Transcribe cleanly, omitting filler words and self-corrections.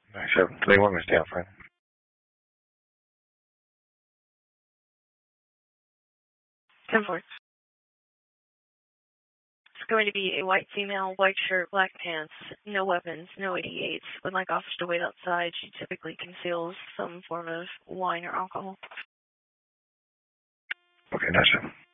97. Do they want me to stay out front? Ten four. It's going to be a white female, white shirt, black pants, no weapons, no 88s. Would like officer to wait outside. She typically conceals some form of wine or alcohol. Okay, 97.